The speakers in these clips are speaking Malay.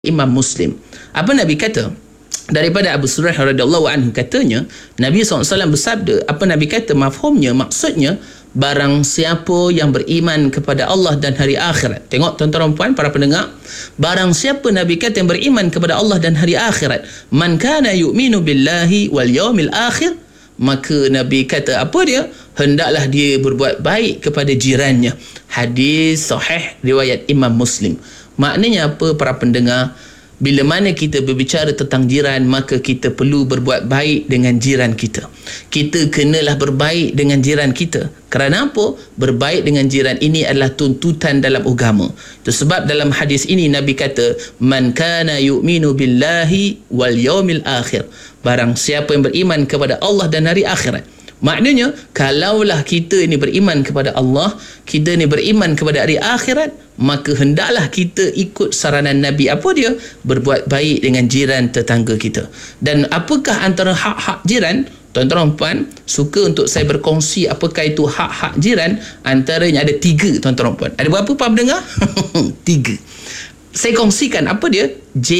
Imam Muslim. Apa Nabi kata? Daripada Abu Hurairah radhiyallahu anhu katanya, Nabi SAW bersabda, apa Nabi kata mafhumnya, maksudnya barang siapa yang beriman kepada Allah dan hari akhirat. Tengok tuan-tuan dan puan para pendengar, barang siapa Nabi kata yang beriman kepada Allah dan hari akhirat, man kana yu'minu billahi wal yawmil akhir, maka Nabi kata apa dia? Hendaklah dia berbuat baik kepada jirannya. Hadis sahih riwayat Imam Muslim. Maknanya apa para pendengar? Bila mana kita berbicara tentang jiran, maka kita perlu berbuat baik dengan jiran kita. Kita kenalah berbaik dengan jiran kita. Kerana apa? Berbaik dengan jiran ini adalah tuntutan dalam agama. Itu sebab dalam hadis ini Nabi kata, man kana yu'minu billahi wal yawmil akhir. Barang siapa yang beriman kepada Allah dan hari akhirat. Maknanya, kalaulah kita ini beriman kepada Allah, kita ini beriman kepada hari akhirat, maka hendaklah kita ikut saranan Nabi. Apa dia? Berbuat baik dengan jiran tetangga kita. Dan apakah antara hak-hak jiran? Tuan-tuan puan, suka untuk saya berkongsi apakah itu hak-hak jiran. Antaranya ada 3, tuan-tuan puan. Ada berapa pak pendengar? 3. Saya kongsikan apa dia?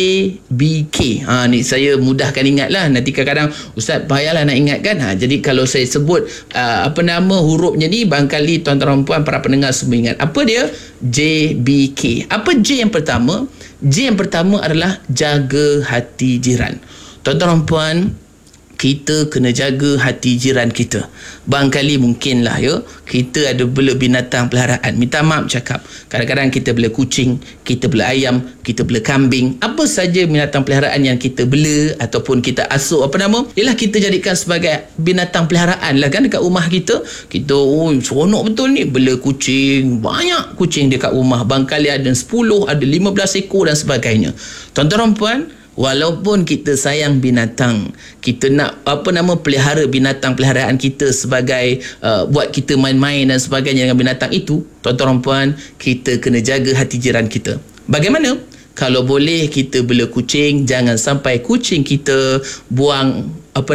JBK. Ni saya mudahkan ingatlah. Nanti kadang-kadang Ustaz payahlah nak ingatkan. Jadi kalau saya sebut hurufnya ni, barangkali tuan-tuan puan para pendengar semua ingat. Apa dia? JBK. Apa J yang pertama? J yang pertama adalah jaga hati jiran. Tuan-tuan puan, kita kena jaga hati jiran kita. Barangkali mungkinlah kita ada bela binatang peliharaan. Minta maaf cakap, kadang-kadang kita bela kucing, kita bela ayam, kita bela kambing, apa saja binatang peliharaan yang kita bela ataupun kita asuh ialah kita jadikan sebagai binatang peliharaan lah kan dekat rumah kita. Kita seronok betul ni bela kucing, banyak kucing dekat rumah, barangkali ada 10, ada 15 ekor dan sebagainya. Tuan-tuan puan, walaupun kita sayang binatang, kita nak pelihara binatang peliharaan kita sebagai buat kita main-main dan sebagainya dengan binatang itu, tuan-tuan puan, kita kena jaga hati jiran kita. Bagaimana? Kalau boleh kita bela kucing, jangan sampai kucing kita buang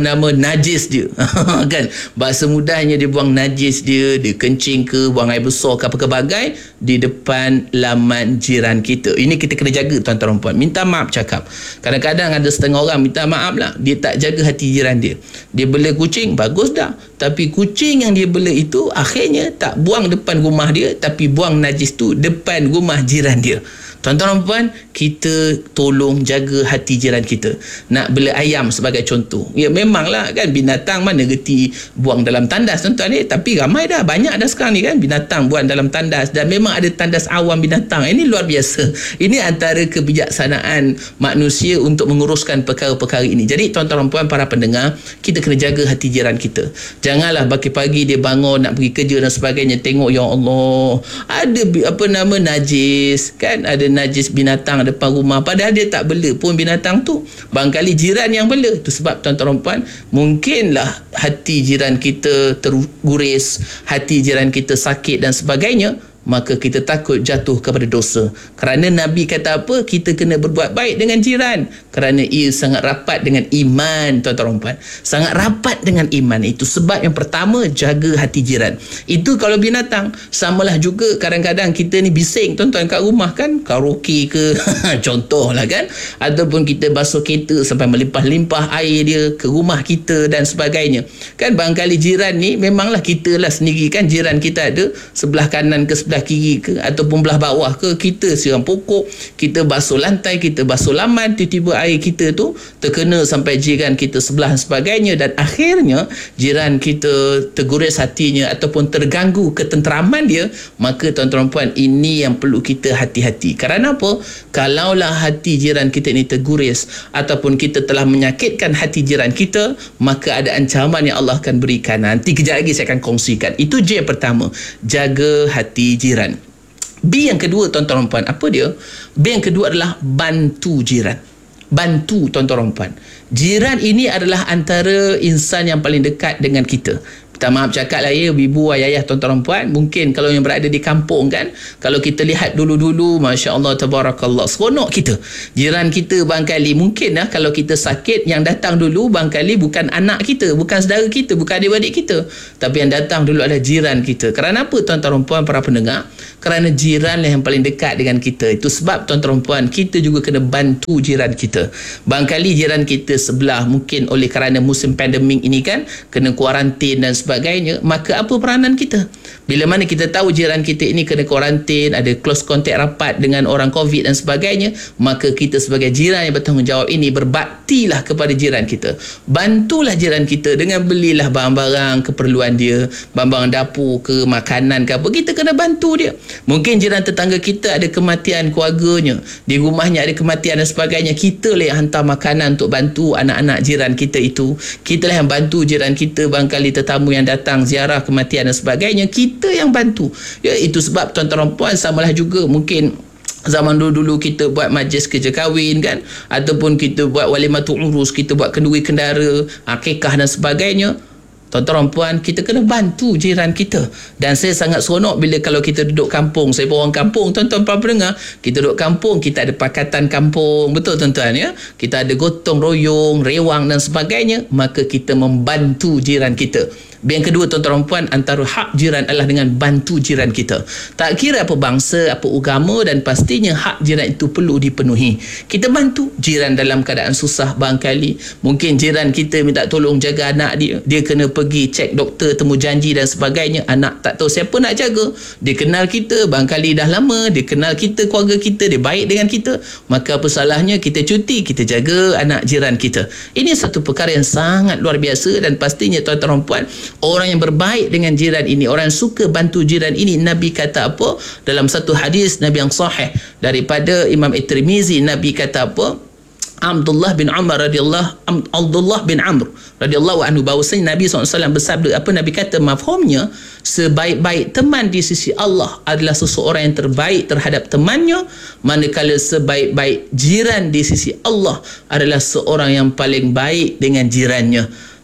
najis dia. Kan? Bahasa mudahnya dia buang najis dia kencing ke, buang air besar ke apa ke bagai di depan laman jiran kita. Ini kita kena jaga tuan-tuan puan. Minta maaf cakap, kadang-kadang ada setengah orang minta maaf lah, dia tak jaga hati jiran dia. Dia bela kucing, bagus dah, tapi kucing yang dia bela itu akhirnya tak buang depan rumah dia, tapi buang najis tu depan rumah jiran dia. Tuan-tuan puan, kita tolong jaga hati jiran kita. Nak bela ayam sebagai contoh, ya memanglah kan, binatang mana reti buang dalam tandas tuan-tuan ni, tapi ramai dah, banyak dah sekarang ni kan binatang buang dalam tandas, dan memang ada tandas awam binatang. Ini luar biasa. Ini antara kebijaksanaan manusia untuk menguruskan perkara-perkara ini. Jadi tuan-tuan puan para pendengar, kita kena jaga hati jiran kita. Janganlah pagi-pagi dia bangun nak pergi kerja dan sebagainya, tengok ya Allah ada najis kan, ada najis binatang depan rumah, padahal dia tak bela pun binatang tu, barangkali jiran yang bela. Itu sebab tuan-tuan puan, mungkinlah hati jiran kita terguris, hati jiran kita sakit dan sebagainya, maka kita takut jatuh kepada dosa. Kerana Nabi kata apa? Kita kena berbuat baik dengan jiran, kerana ia sangat rapat dengan iman. Tuan-tuan puan, sangat rapat dengan iman. Itu sebab yang pertama, jaga hati jiran. Itu kalau binatang. Samalah juga kadang-kadang kita ni bising tuan-tuan kat rumah kan, karaoke ke contoh lah kan, ataupun kita basuh kereta sampai melimpah-limpah air dia ke rumah kita dan sebagainya kan. Barangkali jiran ni memanglah kita lah sendiri kan, jiran kita ada sebelah kanan ke sebelah kiri ke ataupun belah bawah ke, kita siram pokok, kita basuh lantai, kita basuh laman, tiba-tiba air kita tu terkena sampai jiran kita sebelah dan sebagainya, dan akhirnya jiran kita terguris hatinya ataupun terganggu ketenteraman dia. Maka tuan-tuan puan, ini yang perlu kita hati-hati. Kerana apa? Kalaulah hati jiran kita ini terguris ataupun kita telah menyakitkan hati jiran kita, maka ada ancaman yang Allah akan berikan. Nanti kejap lagi saya akan kongsikan. Itu J yang pertama, jaga hati jiran. B yang kedua tuan-tuan puan, apa dia? B yang kedua adalah bantu jiran. Bantu tuan-tuan puan. Jiran ini adalah antara insan yang paling dekat dengan kita. minta maaf cakap lah ya, ibu, ayah, tuan-tuan puan, mungkin kalau yang berada di kampung kan, kalau kita lihat dulu-dulu, Masya Allah, Tabarakallah, seronok kita. Jiran kita barangkali, mungkin lah kalau kita sakit, yang datang dulu barangkali bukan anak kita, bukan saudara kita, bukan adik-adik kita, tapi yang datang dulu adalah jiran kita. Kerana apa, tuan-tuan puan, para pendengar? Kerana jiran lah yang paling dekat dengan kita. Itu sebab, tuan-tuan puan, kita juga kena bantu jiran kita. Barangkali jiran kita sebelah, mungkin oleh kerana musim pandemik ini kan, kena kuarantin dan sebagainya, maka apa peranan kita? Bila mana kita tahu jiran kita ini kena kuarantin, ada close contact rapat dengan orang COVID dan sebagainya, maka kita sebagai jiran yang bertanggungjawab ini berbaktilah kepada jiran kita. Bantulah jiran kita dengan belilah barang-barang keperluan dia, barang-barang dapur ke, makanan ke apa, kita kena bantu dia. Mungkin jiran tetangga kita ada kematian keluarganya, di rumahnya ada kematian dan sebagainya, kita lah yang hantar makanan untuk bantu anak-anak jiran kita itu. Kita lah yang bantu jiran kita, barangkali tetamu yang datang ziarah kematian dan sebagainya, kita yang bantu. Ya, itu sebab tuan-tuan puan, samalah juga mungkin zaman dulu-dulu kita buat majlis kerja kahwin kan, ataupun kita buat walimatul urus, kita buat kenduri kendara, akikah dan sebagainya. Tuan-tuan puan, kita kena bantu jiran kita. Dan saya sangat seronok bila kalau kita duduk kampung. Saya pun orang kampung, tuan-tuan puan pendengar. Kita duduk kampung, kita ada pakatan kampung, betul tuan-tuan ya. Kita ada gotong royong, rewang dan sebagainya. Maka kita membantu jiran kita. Yang kedua, tuan-tuan puan, antara hak jiran adalah dengan bantu jiran kita. Tak kira apa bangsa, apa agama, dan pastinya hak jiran itu perlu dipenuhi. Kita bantu jiran dalam keadaan susah barangkali. Mungkin jiran kita minta tolong jaga anak dia. Dia kena pergi cek doktor, temu janji dan sebagainya. Anak tak tahu siapa nak jaga. Dia kenal kita, barangkali dah lama. Dia kenal kita, keluarga kita. Dia baik dengan kita. Maka apa salahnya kita cuti, kita jaga anak jiran kita. Ini satu perkara yang sangat luar biasa. Dan pastinya tuan-tuan puan, orang yang berbaik dengan jiran ini, orang yang suka bantu jiran ini, Nabi kata apa? Dalam satu hadis Nabi yang sahih daripada Imam At-Tirmizi, Nabi kata apa? Abdullah bin Amr radhiyallahu anhu, bahawasanya Nabi SAW bersabda, apa Nabi kata mafhumnya, sebaik-baik teman di sisi Allah adalah seseorang yang terbaik terhadap temannya, manakala sebaik-baik jiran di sisi Allah adalah seorang yang paling baik dengan jirannya.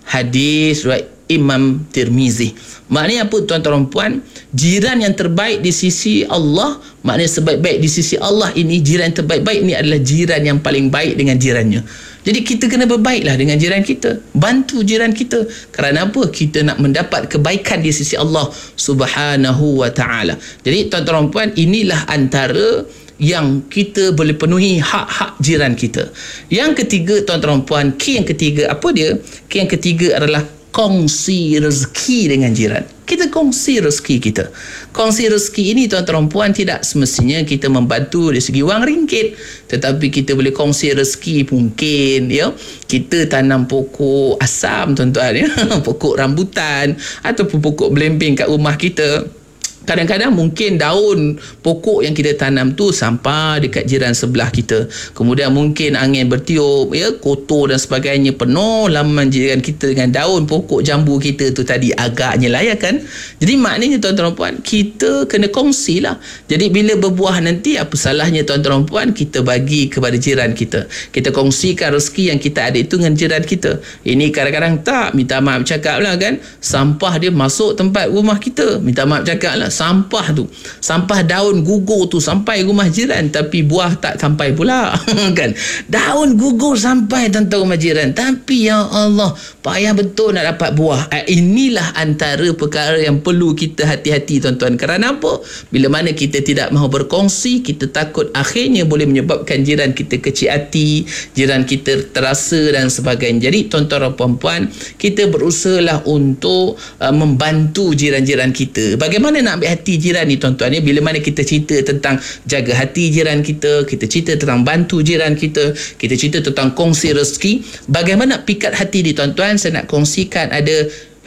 Hadis riwayat Imam Tirmizi. Maknanya apa tuan-tuan puan? Jiran yang terbaik di sisi Allah, maknanya sebaik-baik di sisi Allah ini, jiran yang terbaik-baik ini adalah jiran yang paling baik dengan jirannya. Jadi kita kena berbaiklah dengan jiran kita, bantu jiran kita. Kerana apa? Kita nak mendapat kebaikan di sisi Allah Subhanahu wa ta'ala. Jadi tuan-tuan puan, inilah antara yang kita boleh penuhi hak-hak jiran kita. Yang ketiga tuan-tuan puan, key yang ketiga apa dia? Key yang ketiga adalah kongsi rezeki dengan jiran. Kita kongsi rezeki kita. Kongsi rezeki ini tuan-tuan puan, tidak semestinya kita membantu dari segi wang ringgit, tetapi kita boleh kongsi rezeki. Mungkin ya, kita tanam pokok asam tuan-tuan ya, pokok rambutan ataupun pokok belimbing kat rumah kita. Kadang-kadang mungkin daun pokok yang kita tanam tu sampah dekat jiran sebelah kita. Kemudian mungkin angin bertiup, ya, kotor dan sebagainya, penuh laman jiran kita dengan daun pokok jambu kita tu tadi, agaknya lah ya kan. Jadi maknanya tuan-tuan puan, kita kena kongsi lah. Jadi bila berbuah nanti, apa salahnya tuan-tuan puan, kita bagi kepada jiran kita. Kita kongsikan rezeki yang kita ada itu dengan jiran kita. Ini kadang-kadang tak, minta maaf cakap lah kan, sampah dia masuk tempat rumah kita, minta maaf cakap lah, sampah tu, sampah daun gugur tu sampai rumah jiran, tapi buah tak sampai pula kan. Daun gugur sampai tentang rumah jiran, tapi ya Allah, payah betul nak dapat buah. Inilah antara perkara yang perlu kita hati-hati tuan-tuan. Kerana apa? Bila mana kita tidak mahu berkongsi, kita takut akhirnya boleh menyebabkan jiran kita kecil hati, jiran kita terasa dan sebagainya. Jadi tuan-tuan dan puan-puan, kita berusahalah untuk membantu jiran-jiran kita. Bagaimana nak ambil hati jiran ni tuan-tuan ya? Bila mana kita cerita tentang jaga hati jiran kita, kita cerita tentang bantu jiran kita, kita cerita tentang kongsi rezeki, bagaimana pikat hati ni tuan-tuan, saya nak kongsikan ada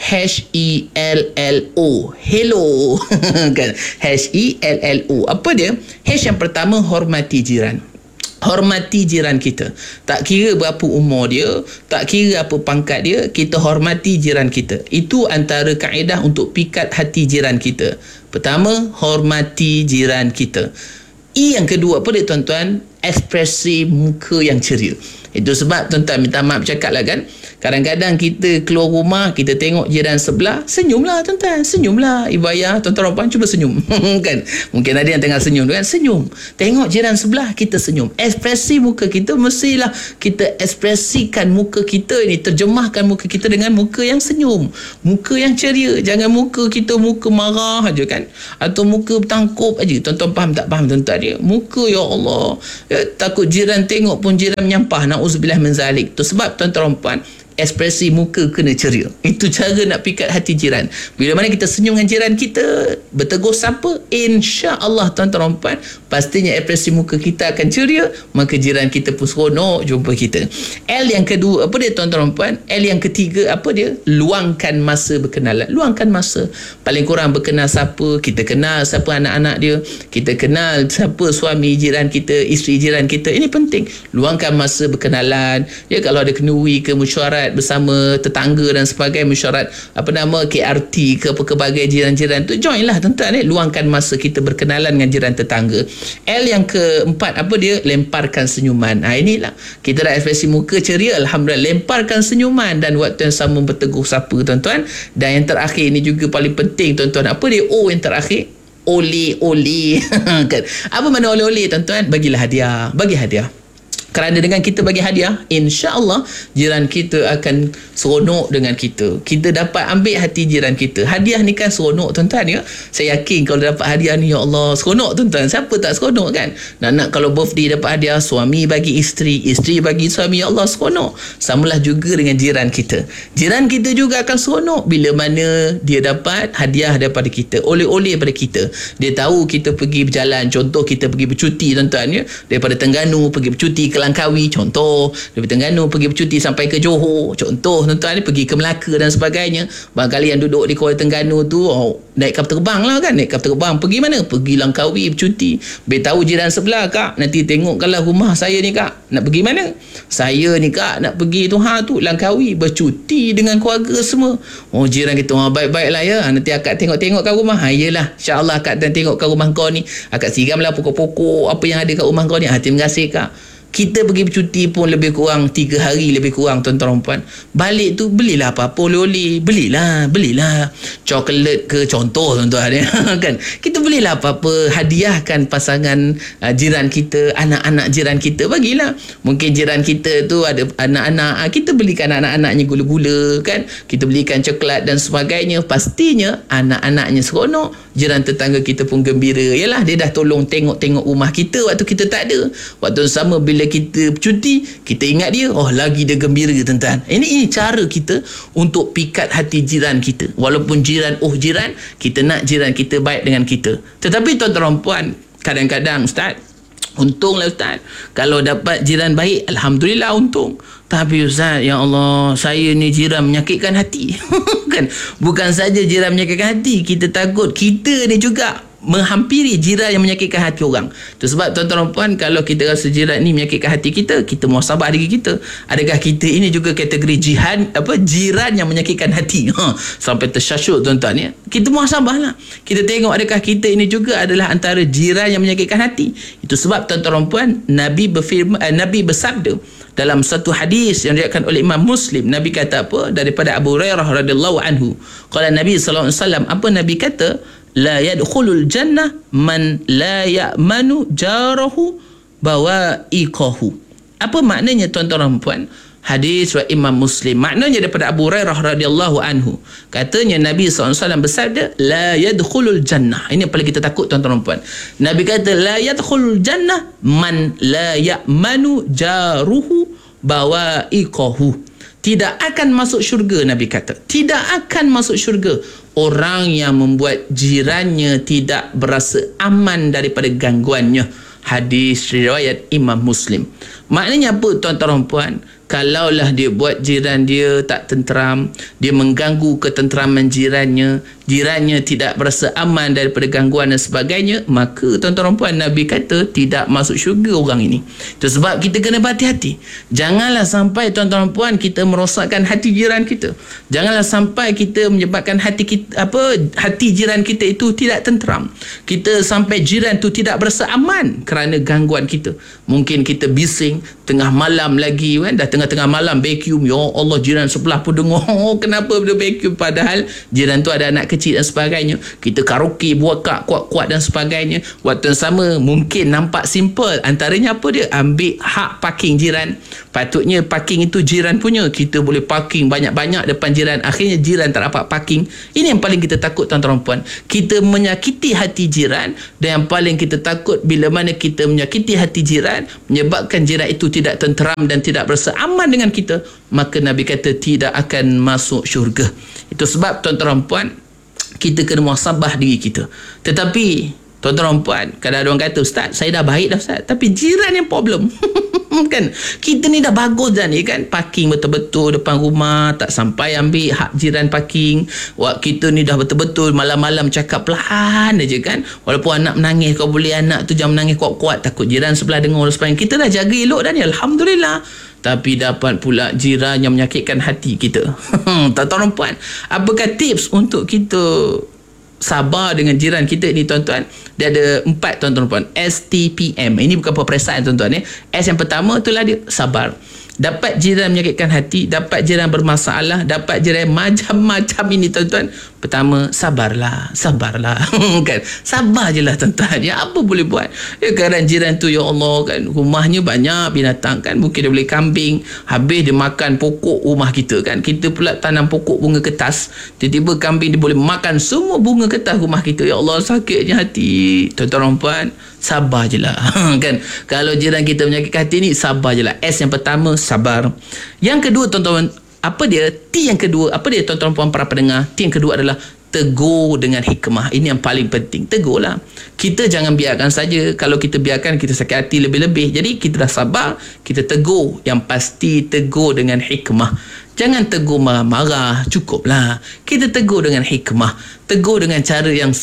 HELLO, hello kan, HELLO. Apa dia? H yang pertama, hormati jiran. Hormati jiran kita. Tak kira berapa umur dia, tak kira apa pangkat dia, kita hormati jiran kita. Itu antara kaedah untuk pikat hati jiran kita. Pertama, hormati jiran kita. E yang kedua apa dia tuan-tuan? ekspresi muka yang ceria. Itu sebab tuan-tuan minta maaf cakap lah kan, kadang-kadang kita keluar rumah, kita tengok jiran sebelah, senyumlah tuan-tuan, senyumlah. Ibu ayah, tuan-tuan perempuan cuba senyum. Kan? Mungkin ada yang tengah senyum kan, senyum. Tengok jiran sebelah, kita senyum. Ekspresi muka kita mestilah kita ekspresikan muka kita ini, terjemahkan muka kita dengan muka yang senyum, muka yang ceria. Jangan muka kita muka marah aja kan, atau muka bertangkup aja. Tuan-tuan faham tak faham tuan-tuan dia? Muka ya Allah, takut jiran tengok pun jiran menyampah. Na'udzubillah min zalik. Tu sebab tuan-tuan perempuan, ekspresi muka kena ceria. Itu cara nak pikat hati jiran. Bila mana kita senyum dengan jiran kita, bertegur sapa, insya-Allah tuan-tuan perempuan, pastinya ekspresi muka kita akan ceria, maka jiran kita pun seronok jumpa kita. L yang kedua, apa dia tuan-tuan perempuan? L yang ketiga, apa dia? Luangkan masa berkenalan. Luangkan masa. Paling kurang berkenal siapa, kita kenal siapa anak-anak dia, kita kenal siapa suami jiran kita, isteri jiran kita. Ini penting. Luangkan masa berkenalan. Ya, kalau ada kenduri ke mesyuarat bersama tetangga dan sebagainya, mesyuarat KRT ke apa, kebagai jiran-jiran tu, join lah tuan-tuan. Luangkan masa kita berkenalan dengan jiran tetangga. L yang keempat, apa dia? Lemparkan senyuman. Inilah kita dah ekspresi muka ceria, alhamdulillah, lemparkan senyuman dan waktu yang sama bertegur sapa tuan-tuan. Dan yang terakhir ini juga paling penting tuan-tuan, apa dia? O yang terakhir, oleh-oleh. Kan? Apa makna oleh-oleh tuan-tuan? Bagilah hadiah, bagi hadiah. Kerana dengan kita bagi hadiah, insya-Allah jiran kita akan seronok dengan kita. Kita dapat ambil hati jiran kita. Hadiah ni kan seronok tuan-tuan ya. Saya yakin kalau dapat hadiah ni, ya Allah, seronok tuan-tuan. Siapa tak seronok kan? Nak kalau birthday dapat hadiah, suami bagi isteri, isteri bagi suami, ya Allah, seronok. Samalah juga dengan jiran kita. Jiran kita juga akan seronok bila mana dia dapat hadiah daripada kita, oleh-oleh daripada kita. Dia tahu kita pergi berjalan, contoh kita pergi bercuti tuan-tuan ya, daripada Terengganu pergi bercuti ke Langkawi, contoh dari Terengganu pergi bercuti sampai ke Johor, contoh tuan-tuan, pergi ke Melaka dan sebagainya. Barangkali yang duduk di Kuala Terengganu tu naik kapal terbang lah kan, naik kapal terbang pergi mana? Pergi Langkawi bercuti. Beritahu jiran sebelah, kak nanti tengok kalau rumah saya ni kak, nak pergi mana? Saya ni kak nak pergi tu Langkawi bercuti dengan keluarga semua. Jiran kita, baik-baik lah ya, nanti akak tengok-tengok kat rumah. Yelah, insyaAllah akak dan tengok kat rumah kau ni, akak siramlah pokok-pokok apa yang ada kat rumah kau ni. Terima kasih kak. Kita pergi bercuti pun lebih kurang 3 hari lebih kurang tuan-tuan perempuan. Balik tu belilah apa-apa oleh-oleh, belilah coklat ke, contoh tuan-tuan ya. Kan, kita belilah apa-apa, hadiahkan pasangan jiran kita, anak-anak jiran kita, bagilah. Mungkin jiran kita tu ada anak-anak, kita belikan anak-anaknya gula-gula kan, kita belikan coklat dan sebagainya. Pastinya anak-anaknya seronok, jiran tetangga kita pun gembira. Yalah, dia dah tolong tengok-tengok rumah kita waktu kita tak ada. Waktu sama bila kita bercuti, kita ingat dia, lagi dia gembira tuan-tuan. Ini cara kita untuk pikat hati jiran kita. Walaupun jiran kita nak jiran kita baik dengan kita. Tetapi tuan-tuan puan, kadang-kadang ustaz, untunglah ustaz kalau dapat jiran baik, alhamdulillah untung. Tapi ustaz, ya Allah, saya ni jiran menyakitkan hati. Kan, bukan saja jiran menyakitkan hati, kita takut kita ni juga menghampiri jiran yang menyakitkan hati orang. Itu sebab tuan-tuan puan, kalau kita rasa jiran ni menyakitkan hati kita, kita muhasabah diri kita. Adakah kita ini juga kategori jiran yang menyakitkan hati? Sampai tersyasyuk tuan-tuan ya. Kita muhasabah lah. Kita tengok adakah kita ini juga adalah antara jiran yang menyakitkan hati. Itu sebab tuan-tuan puan, Nabi bersabda dalam satu hadis yang diriwayatkan oleh Imam Muslim. Nabi kata apa? Daripada Abu Hurairah radhiyallahu anhu. Qala Nabi sallallahu alaihi wasallam, apa Nabi kata? La yadkhulul jannah man la ya'manu jarahu bawa'iqahu. Apa maknanya tuan-tuan dan puan? Hadis riwayat Imam Muslim. Maknanya daripada Abu Hurairah radhiyallahu anhu. Katanya Nabi SAW bersabda, la yadkhulul jannah. Ini yang paling kita takut tuan-tuan dan puan. Nabi kata, la yadkhulul jannah man la ya'manu jaruhu bawa'iqahu. Tidak akan masuk syurga, Nabi kata. Tidak akan masuk syurga orang yang membuat jirannya tidak berasa aman daripada gangguannya. Hadis riwayat Imam Muslim. Maknanya apa tuan-tuan dan puan? kalaulah dia buat jiran dia tak tenteram, dia mengganggu ketenteraman jirannya tidak berasa aman daripada gangguan dan sebagainya, maka tuan-tuan dan puan, Nabi kata tidak masuk syurga orang ini. Itu sebab kita kena berhati-hati. Janganlah sampai tuan-tuan dan puan kita merosakkan hati jiran kita. Janganlah sampai kita menyebabkan hati kita, hati jiran kita itu tidak tenteram. Kita sampai jiran tu tidak berasa aman kerana gangguan kita. Mungkin kita bising tengah malam lagi kan, dah tengah-tengah malam vacuum, ya Allah, jiran sebelah pun dengar, kenapa dia vacuum, padahal jiran tu ada anak kecil dan sebagainya. Kita karaoke buat kuat-kuat dan sebagainya. Waktu yang sama mungkin nampak simple, antaranya apa dia, ambil hak parking jiran. Patutnya parking itu jiran punya, kita boleh parking banyak-banyak depan jiran, akhirnya jiran tak dapat parking. Ini yang paling kita takut tuan-tuan dan puan, kita menyakiti hati jiran. Dan yang paling kita takut, bila mana kita menyakiti hati jiran, menyebabkan jiran itu tidak tenteram dan tidak berasa aman dengan kita, maka Nabi kata tidak akan masuk syurga. Itu sebab tuan-tuan dan puan, kita kena muhasabah diri kita. Tetapi tuan-tuan dan puan, kadang-kadang orang kata, Ustaz, saya dah baik dah Ustaz, tapi jiran yang problem. Kan, kita ni dah bagus dah ni kan, parking betul-betul depan rumah, tak sampai ambil hak jiran parking. Kita ni dah betul-betul malam-malam cakap pelan aja kan, walaupun anak menangis, kau boleh anak tu jangan menangis kuat-kuat, takut jiran sebelah dengar dan sebagainya. Kita dah jaga elok dah ni, Alhamdulillah. Tapi dapat pula jiran yang menyakitkan hati kita. Tuan-tuan dan puan, apakah tips untuk kita sabar dengan jiran kita ni tuan-tuan? Dia ada 4 tuan-tuan dan puan, STPM. Ini bukan peperiksaan tuan-tuan. S yang pertama itulah dia, sabar. Dapat jiran menyakitkan hati, dapat jiran bermasalah, dapat jiran macam-macam ini tuan-tuan. Pertama, sabarlah kan, sabar je lah tuan-tuan. Ya, apa boleh buat ya, kadang jiran tu, ya Allah kan, rumahnya banyak binatang kan, mungkin dia boleh kambing, habis dia makan pokok rumah kita kan, kita pula tanam pokok bunga kertas, tiba-tiba kambing dia boleh makan semua bunga kertas rumah kita. Ya Allah, sakitnya hati. Tuan-tuan dan puan, sabar je lah kan. Kalau jiran kita menyakitkan hati ni, sabar je lah. S yang pertama, sabar. Yang kedua tuan-tuan, apa dia? T yang kedua, apa dia tuan-tuan puan para pendengar? T yang kedua adalah tegur dengan hikmah. Ini yang paling penting, tegurlah. Kita jangan biarkan saja. Kalau kita biarkan, kita sakit hati lebih-lebih. Jadi kita dah sabar, kita tegur. Yang pasti tegur dengan hikmah. Jangan tegur marah-marah, cukuplah. Kita tegur dengan hikmah. Tegur dengan cara yang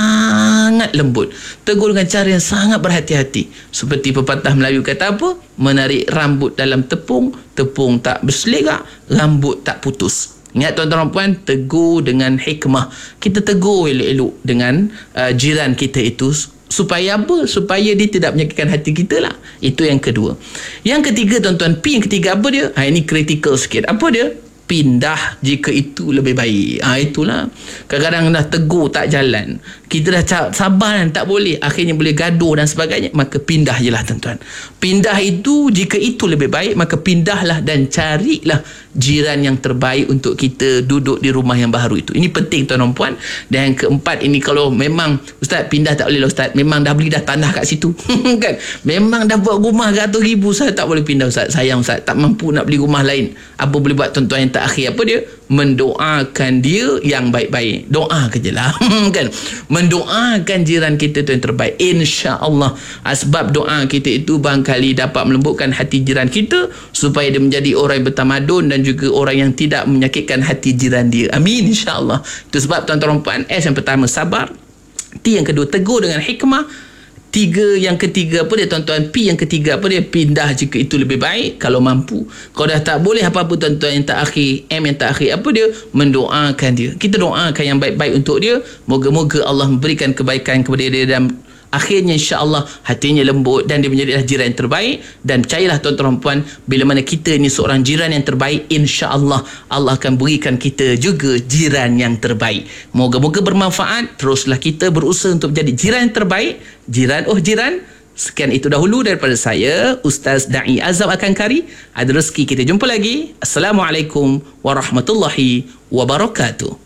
sangat lembut. Tegur dengan cara yang sangat berhati-hati. Seperti pepatah Melayu kata apa? Menarik rambut dalam tepung, tepung tak berselerak, rambut tak putus. Ingat tuan-tuan dan puan, tegur dengan hikmah. Kita tegur elok-elok dengan jiran kita itu. Supaya apa? Supaya dia tidak menyakitkan hati kita lah. Itu yang kedua. Yang ketiga tuan-tuan, P yang ketiga apa dia? Ini critical sikit. Apa dia? Pindah jika itu lebih baik. Itulah. Kadang-kadang dah tegur tak jalan, kita dah sabar dan tak boleh, akhirnya boleh gaduh dan sebagainya, maka pindah je lah tuan-tuan. Pindah itu, jika itu lebih baik, maka pindahlah dan carilah jiran yang terbaik untuk kita duduk di rumah yang baru itu. Ini penting tuan-tuan puan. Dan yang keempat ini, kalau memang Ustaz pindah tak boleh lah Ustaz, memang dah beli dah tanah kat situ kan, memang dah buat rumah ratus ribu, saya tak boleh pindah Ustaz, sayang Ustaz, tak mampu nak beli rumah lain. Apa boleh buat tuan-tuan? Yang terakhir apa dia? Mendoakan dia yang baik-baik. Doa kejelah kan, mendoakan jiran kita tu yang terbaik, insya-Allah. Sebab doa kita itu barangkali dapat melembutkan hati jiran kita supaya dia menjadi orang yang bertamadun dan juga orang yang tidak menyakitkan hati jiran dia. Amin, insya-Allah. Itu sebab tuan-tuan dan puan, S yang pertama sabar, T yang kedua tegur dengan hikmah, yang ketiga apa dia tuan-tuan, P yang ketiga apa dia? Pindah jika itu lebih baik kalau mampu. Kalau dah tak boleh apa-apa tuan-tuan, yang terakhir, M yang terakhir apa dia? Mendoakan dia. Kita doakan yang baik-baik untuk dia. Moga-moga Allah memberikan kebaikan kepada dia dan akhirnya insya-Allah hatinya lembut dan dia menjadi jiran yang terbaik. Dan percayalah tuan-tuan dan puan, bila mana kita ni seorang jiran yang terbaik, insya-Allah Allah akan berikan kita juga jiran yang terbaik. Moga-moga bermanfaat. Teruslah kita berusaha untuk menjadi jiran yang terbaik. Jiran Sekian itu dahulu daripada saya, Ustaz Da'i Azab Akankari. Ada rezeki kita jumpa lagi. Assalamualaikum warahmatullahi wabarakatuh.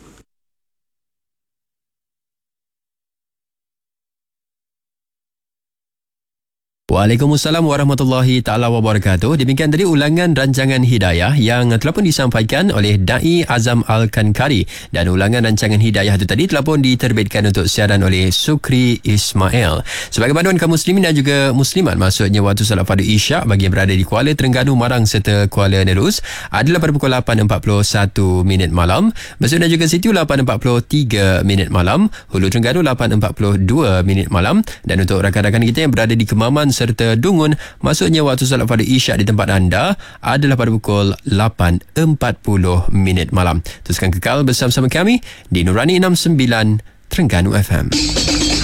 Waalaikumsalam warahmatullahi taala wabarakatuh. Demikian tadi ulangan rancangan Hidayah yang telah pun disampaikan oleh Dai Azam Al-Kankari, dan ulangan rancangan Hidayah itu tadi telah pun diterbitkan untuk siaran oleh Sukri Ismail. Sebagai panduan kaum muslimin dan juga muslimat, maksudnya waktu salat fardu Isyak bagi yang berada di Kuala Terengganu, Marang serta Kuala Nerus adalah pada pukul 8.41 minit malam. Mesut dan juga Situ 8.43 minit malam. Hulu Terengganu 8.42 minit malam. Dan untuk rakan-rakan kita yang berada di Kemaman serta Dungun, maksudnya waktu salat fardu Isyak di tempat anda adalah pada pukul 8.40 minit malam. Teruskan kekal bersama-sama kami di Nurani 69 Terengganu FM.